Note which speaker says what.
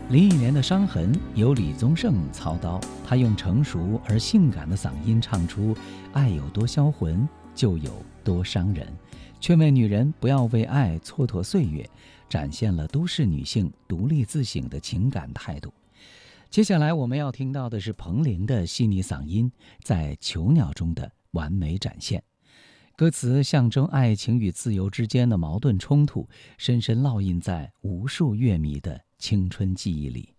Speaker 1: 林忆莲的伤痕由李宗盛操刀，他用成熟而性感的嗓音唱出爱有多销魂，就有多伤人，劝慰女人不要为爱蹉跎岁月，展现了都市女性独立自省的情感态度。接下来我们要听到的是彭羚的细腻嗓音在囚鸟中的完美展现，歌词象征爱情与自由之间的矛盾冲突，深深烙印在无数乐迷的青春记忆里。